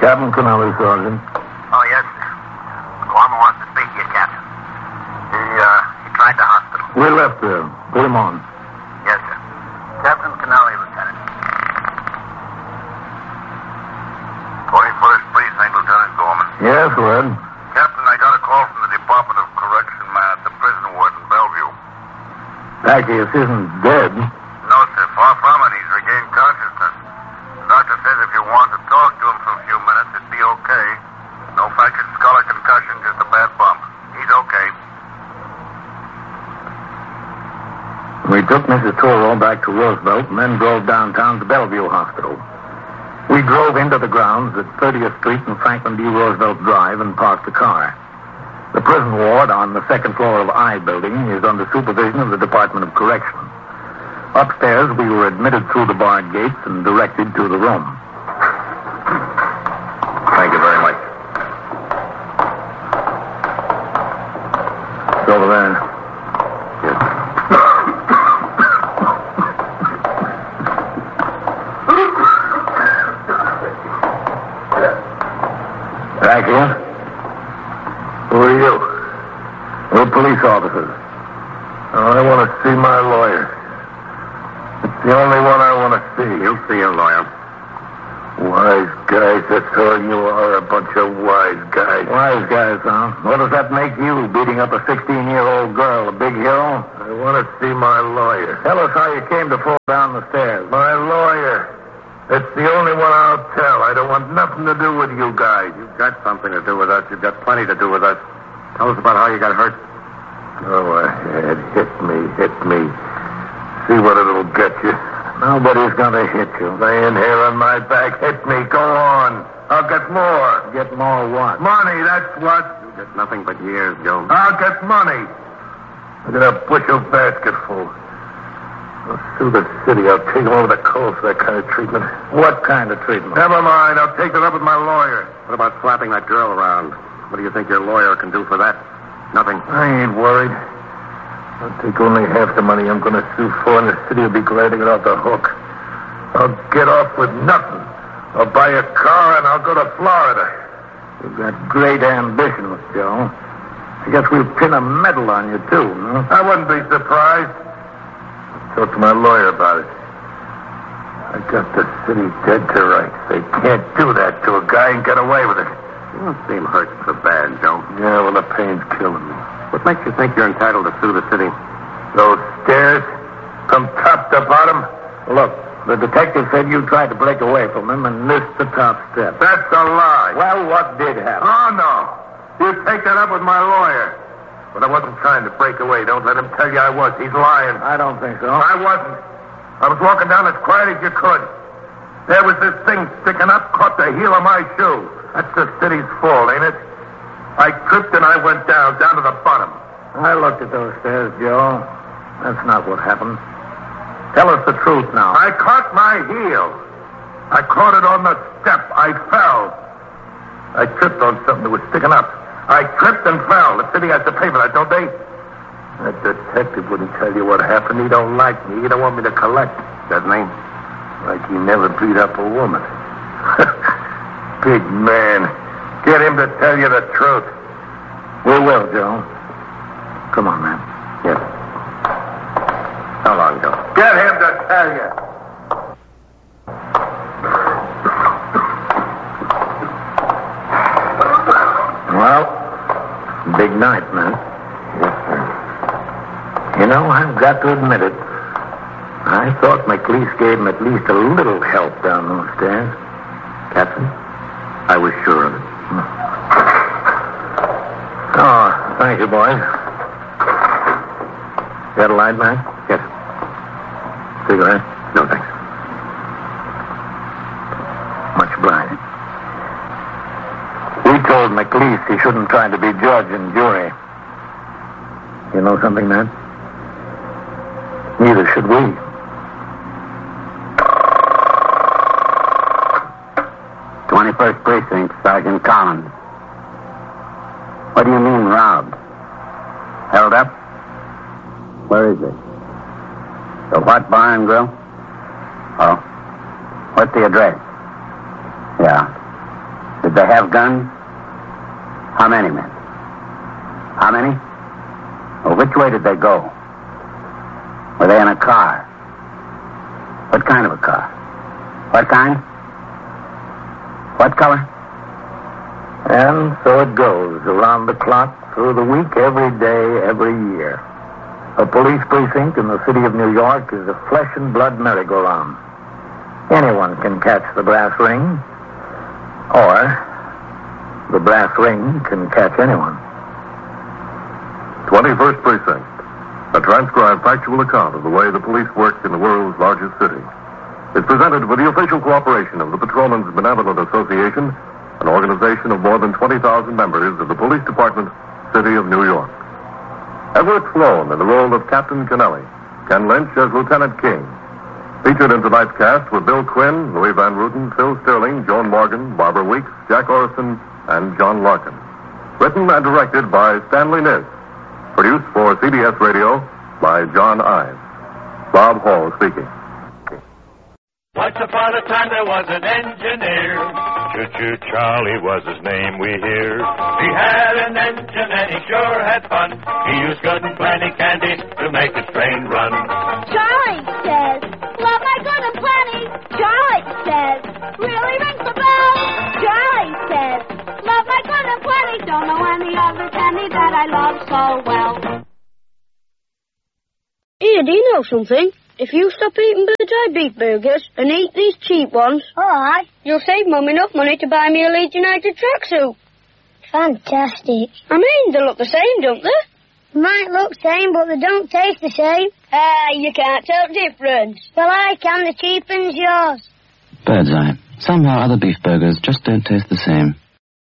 Captain Connelly, Sergeant. Oh, yes, sir. Guamo wants to speak to you, Captain. He tried the hospital. We left there. Put him on. Yes, sir. Captain Connelly, Lieutenant. 21st Precinct, Lieutenant Gorman. Yes, Red. Captain, I got a call from the Department of Correction man at the prison ward in Bellevue. Zacchaeus isn't dead. No, sir, far from it. He's regained consciousness. The doctor says if you want to talk to him for a few minutes, it'd be okay. No fractured skull or concussion, just a bad bump. He's okay. We took Mrs. Toro back to Roosevelt and then drove downtown to Bellevue Hospital. We drove into the grounds at 30th Street and Franklin D. Roosevelt Drive and parked the car. The prison ward on the second floor of I Building is under supervision of the Department of Correction. Upstairs, we were admitted through the barred gates and directed to the room. Thank you very much. It's over there. Back here? Who are you? We're police officers. I want to see my lawyer. It's the only one I want to see. You'll see a lawyer. Wise guys, that's all you are, a bunch of wise guys. Wise guys, huh? What does that make you, beating up a 16-year-old girl, a big hero? I want to see my lawyer. Tell us how you came to fall down the stairs. My lawyer. It's the only one I'll tell. I don't want nothing to do with you guys. You've got something to do with us. You've got plenty to do with us. Tell us about how you got hurt. Go ahead. Hit me. See what it'll get you. Nobody's gonna hit you. Laying here on my back. Hit me. Go on. I'll get more. Get more what? Money, that's what. You get nothing but years, Joe. I'll get money. I got a bushel basket full. I'll sue the city. I'll take them over the coast for that kind of treatment. What kind of treatment? Never mind. I'll take it up with my lawyer. What about slapping that girl around? What do you think your lawyer can do for that? Nothing. I ain't worried. I'll take only half the money I'm going to sue for, and the city will be glad to get off the hook. I'll get off with nothing. I'll buy a car, and I'll go to Florida. You've got great ambitions, Joe. I guess we'll pin a medal on you, too, no? I wouldn't be surprised. Talk to my lawyer about it. I got the city dead to rights. They can't do that to a guy and get away with it. You don't seem hurt so bad, Joe. Yeah, well, the pain's killing me. What makes you think you're entitled to sue the city? Those stairs, from top to bottom. Look, the detective said you tried to break away from him and missed the top step. That's a lie. Well, what did happen? Oh, no. You take that up with my lawyer. But I wasn't trying to break away. Don't let him tell you I was. He's lying. I don't think so. I wasn't. I was walking down as quiet as you could. There was this thing sticking up, caught the heel of my shoe. That's the city's fault, ain't it? I tripped and I went down to the bottom. I looked at those stairs, Joe. That's not what happened. Tell us the truth now. I caught my heel. I caught it on the step. I fell. I tripped on something that was sticking up. I tripped and fell. The city has to pay for that, don't they? That detective wouldn't tell you what happened. He don't like me. He don't want me to collect. Doesn't he? Like he never beat up a woman. Big man. Get him to tell you the truth. We will, Joe. Come on, man. Yes. How long, Joe? Get him to tell you. Well, big night, man. Yes, sir. You know, I've got to admit it. I thought McLeese gave him at least a little help down those stairs. Captain, I was sure of it. Oh, thank you, boys. Got a light, man? Yes. Cigarette? No, thanks. Much obliged. We told McLeese he shouldn't try to be judge and jury. You know something, man? Neither should we. '21st Precinct, Sergeant Collins. What do you mean, robbed? Held up? Where is it? The what bar and grill? Oh. What's the address? Yeah. Did they have guns? How many men? How many? Well, which way did they go? Were they in a car? What kind of a car? What kind? What color? And so it goes, around the clock, through the week, every day, every year. A police precinct in the city of New York is a flesh and blood merry-go-round. Anyone can catch the brass ring, or the brass ring can catch anyone. 21st Precinct, a transcribed factual account of the way the police work in the world's largest city. It's presented with the official cooperation of the Patrolmen's Benevolent Association, an organization of more than 20,000 members of the Police Department, City of New York. Everett Sloan in the role of Captain Kennelly, Ken Lynch as Lieutenant King. Featured in tonight's cast were Bill Quinn, Louis Van Ruten, Phil Sterling, Joan Morgan, Barbara Weeks, Jack Orison, and John Larkin. Written and directed by Stanley Niss. Produced for CBS Radio by John Ives. Bob Hall speaking. Once upon a time there was an engineer. Choo-choo Charlie was his name, we hear. He had an engine and he sure had fun. He used good and plenty candy to make his train run. Charlie says, love my good and plenty. Charlie says, really rings the bell. Charlie says, love my good and plenty. Don't know any other candy that I love so well. Here, do you know something? If you stop eating Bird's-Eye beef burgers and eat these cheap ones, Alright. you'll save Mum enough money to buy me a Leeds United tracksuit. Fantastic. I mean, they look the same, don't they? Might look same, but they don't taste the same. You can't tell the difference. Well, I can. The cheap one's yours. Birds-Eye. Somehow other beef burgers just don't taste the same.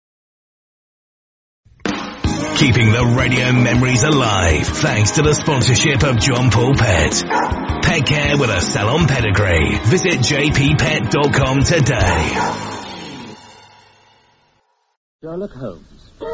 Keeping the radio memories alive thanks to the sponsorship of John Paul Pet. Pet care with a salon pedigree. Visit jppet.com today. Sherlock Holmes,